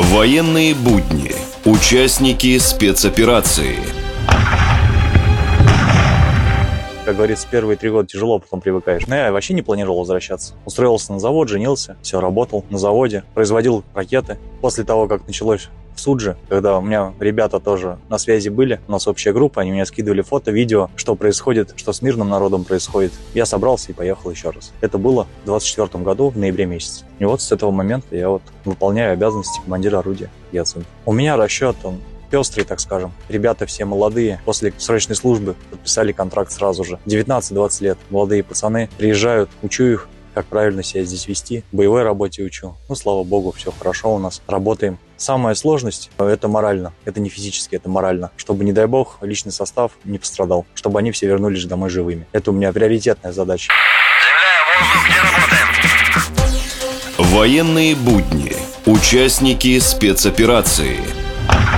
Военные будни. Участники спецоперации. Как говорится, первые 3 года тяжело, потом привыкаешь. Но я вообще не планировал возвращаться. Устроился на завод, женился, все, работал на заводе, производил ракеты. После того, как началось в Судже, когда у меня ребята тоже на связи были, у нас общая группа, они мне скидывали фото, видео, что происходит, что с мирным народом происходит. Я собрался и поехал еще раз. Это было в 24 году, в ноябре месяце. И вот с этого момента я выполняю обязанности командира орудия Геоцинк. У меня расчет, он пестрый, так скажем. Ребята все молодые, после срочной службы подписали контракт сразу же. 19-20 лет. Молодые пацаны приезжают, учу их, как правильно себя здесь вести. Боевой работе учу. Слава богу, все хорошо у нас. Работаем. Самая сложность – это морально. Это не физически, это морально. Чтобы, не дай бог, личный состав не пострадал. Чтобы они все вернулись домой живыми. Это у меня приоритетная задача. Заявляю воздух, где работаем. Военные будни. Участники спецоперации.